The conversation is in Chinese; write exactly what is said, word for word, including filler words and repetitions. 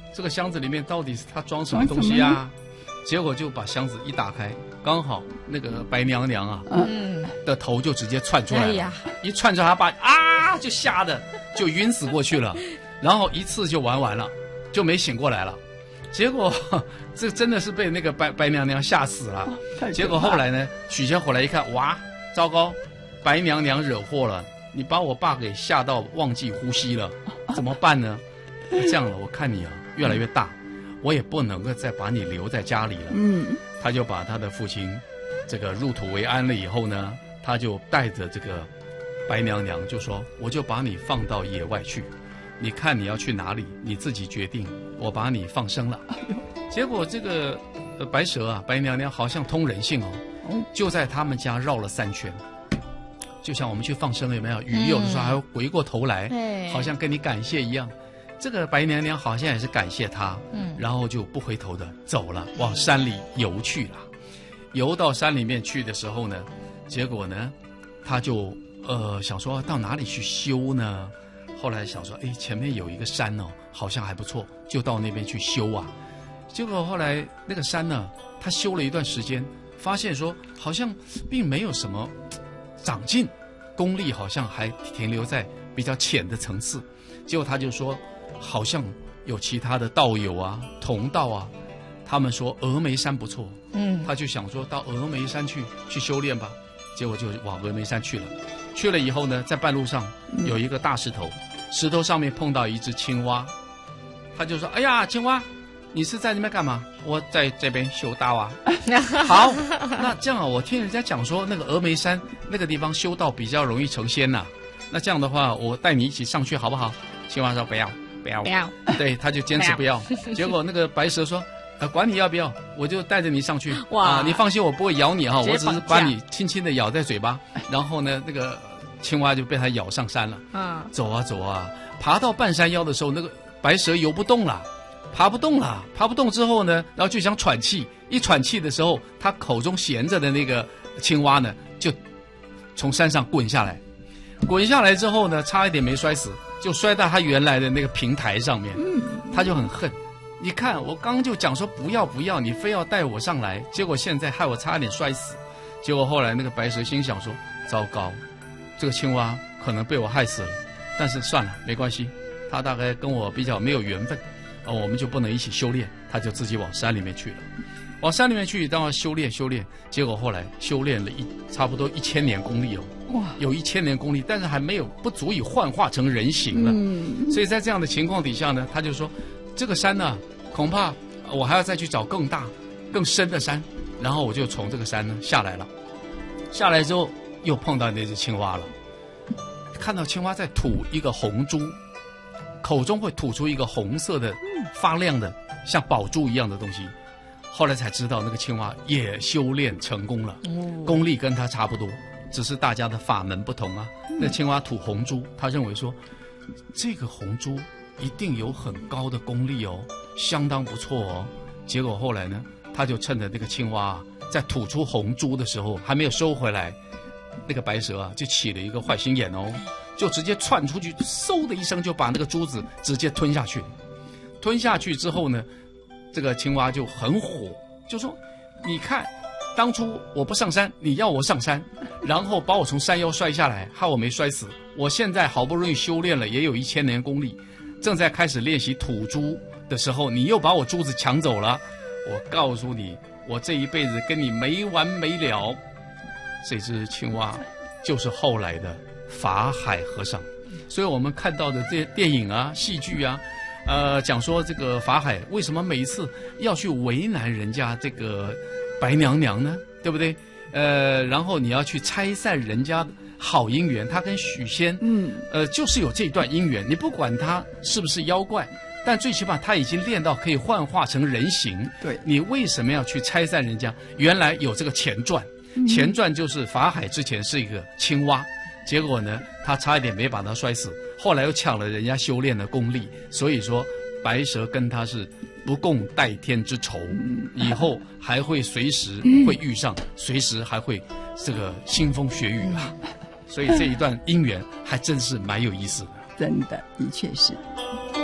这个箱子里面到底是他装什么东西啊？结果就把箱子一打开，刚好那个白娘娘啊，嗯，的头就直接窜出来了，哎呀，一窜出来，他爸啊就吓得就晕死过去了，然后一次就玩完了，就没醒过来了。结果这真的是被那个白白娘娘吓死了。结果后来呢，许仙回来一看，哇，糟糕，白娘娘惹祸了，你把我爸给吓到忘记呼吸了，怎么办呢？这样了，我看你啊越来越大，我也不能够再把你留在家里了。嗯，他就把他的父亲这个入土为安了以后呢，他就带着这个白娘娘就说，我就把你放到野外去，你看你要去哪里，你自己决定，我把你放生了。结果这个、呃、白蛇啊，白娘娘好像通人性哦，就在他们家绕了三圈，就像我们去放生有没有？鱼有的时候还会回过头来，嗯、好像跟你感谢一样。这个白娘娘好像也是感谢他，嗯，然后就不回头的走了，往山里游去了。游到山里面去的时候呢，结果呢，他就呃想说到哪里去修呢？后来想说，哎，前面有一个山哦，好像还不错，就到那边去修啊。结果后来那个山呢，他修了一段时间，发现说好像并没有什么长进，功力好像还停留在比较浅的层次。结果他就说，好像有其他的道友啊、同道啊，他们说峨眉山不错，嗯，他就想说到峨眉山去去修炼吧。结果就往峨眉山去了。去了以后呢，在半路上有一个大石头，石头上面碰到一只青蛙，他就说：“哎呀，青蛙，你是在那边干嘛？我在这边修道啊。”好，那这样啊，我听人家讲说，那个峨眉山那个地方修道比较容易成仙呐、啊。那这样的话，我带你一起上去好不好？青蛙说：“不要，不要，不要。”对，他就坚持不要。结果那个白蛇说：“呃，管你要不要，我就带着你上去。哇、啊，你放心，我不会咬你哈，我只是把你轻轻的咬在嘴巴。然后呢，那个青蛙就被它咬上山了。嗯，走啊走啊，爬到半山腰的时候，那个白蛇游不动了，爬不动了，爬不动之后呢，然后就想喘气。一喘气的时候，它口中衔着的那个青蛙呢，就从山上滚下来。滚下来之后呢，差一点没摔死，就摔到他原来的那个平台上面。嗯，他就很恨。你看，我刚刚就讲说不要不要，你非要带我上来，结果现在害我差点摔死。结果后来那个白蛇心想说：糟糕，这个青蛙可能被我害死了。但是算了，没关系，他大概跟我比较没有缘分，哦，我们就不能一起修炼。他就自己往山里面去了。往山里面去，当然修炼修炼。结果后来修炼了一差不多一千年功力哦，哇，有一千年功力，但是还没有不足以幻化成人形了。嗯，所以在这样的情况底下呢，他就说。这个山呢，恐怕我还要再去找更大、更深的山，然后我就从这个山呢下来了。下来之后，又碰到那只青蛙了，看到青蛙在吐一个红珠，口中会吐出一个红色的、发亮的、像宝珠一样的东西。后来才知道，那个青蛙也修炼成功了，功力跟他差不多，只是大家的法门不同啊。那青蛙吐红珠，他认为说，这个红珠一定有很高的功力哦，相当不错哦。结果后来呢，他就趁着那个青蛙、啊、在吐出红珠的时候还没有收回来，那个白蛇啊就起了一个坏心眼哦，就直接窜出去，嗖的一声就把那个珠子直接吞下去。吞下去之后呢，这个青蛙就很火，就说：“你看，当初我不上山，你要我上山，然后把我从山腰摔下来，害我没摔死。我现在好不容易修炼了，也有一千年功力。”正在开始练习吐珠的时候，你又把我珠子抢走了。我告诉你，我这一辈子跟你没完没了。这只青蛙就是后来的法海和尚。所以我们看到的这些电影啊、戏剧啊，呃，讲说这个法海为什么每一次要去为难人家这个白娘娘呢？对不对？呃，然后你要去拆散人家好姻缘，他跟许仙，嗯，呃，就是有这段姻缘。你不管他是不是妖怪，但最起码他已经练到可以幻化成人形。对，你为什么要去拆散人家？原来有这个前传，嗯、前传就是法海之前是一个青蛙，结果呢，他差一点没把他摔死，后来又抢了人家修炼的功力，所以说白蛇跟他是不共戴天之仇，以后还会随时会遇上，随时还会这个腥风血雨啊。所以这一段姻缘还真是蛮有意思的， 真的，的确是。